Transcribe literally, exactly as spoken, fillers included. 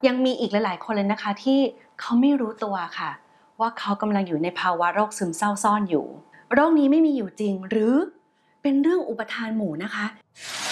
ยังมีอีกหลายๆคนเลยนะคะที่เขาไม่รู้ตัวค่ะว่าเขากำลังอยู่ในภาวะโรคซึมเศร้าซ่อนอยู่โรคนี้ไม่มีอยู่จริงหรือเป็นเรื่องอุปทานหมู่นะคะ